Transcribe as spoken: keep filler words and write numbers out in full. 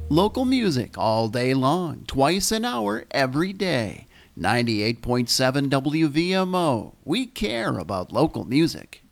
Local music all day long, twice an hour every day. ninety-eight point seven W V M O. We care about local music.